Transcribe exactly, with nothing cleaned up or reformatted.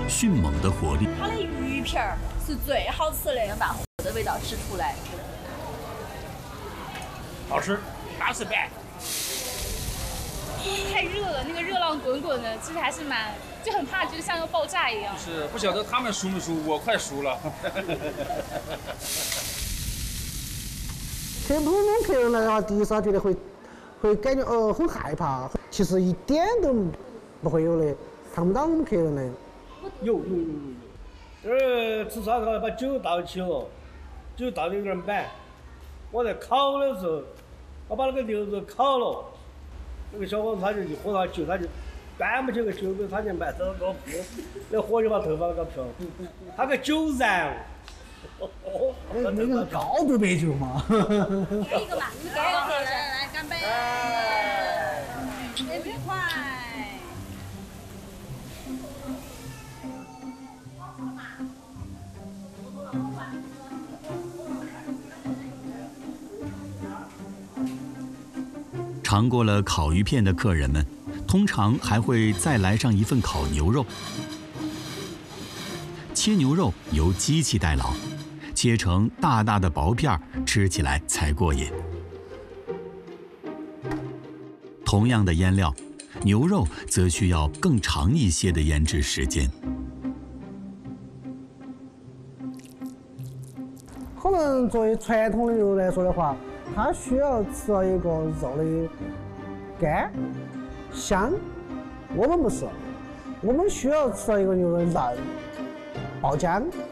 迅猛的火力。 它的鱼片儿是最好吃的，能把火的味道吃出来。 好吃，打死白。 太热了，那个热浪滚滚的，其实还是蛮，就很怕，就是像要爆炸一样。 是不晓得他们熟没熟，我快熟了。 其实普通客人来的话，第一时间觉得会会感觉呃很害怕，其实一点都不会有的，看不到我们客人的。 有有有有有。呃，吃烧烤把酒倒起了，酒倒的有点满。我在烤的时候，我把那个牛肉烤了，那个小伙子他就一喝到酒，他就端不起个酒杯，他就埋到个布，那火就把头发给飘，他个酒燃。 哦，那那个是高度白酒嘛。 来一个嘛，你们干一个，来来来，干杯！来，愉快。 尝过了烤鱼片的客人们，通常还会再来上一份烤牛肉。切牛肉由机器代劳，切成大大的薄片，吃起来才过瘾。同样的腌料，牛肉则需要更长一些的腌制时间。 可能作为传统的牛肉来说的话，它需要吃到一个肉的干、香。我们不是，我们需要吃到一个牛肉的嫩、爆浆。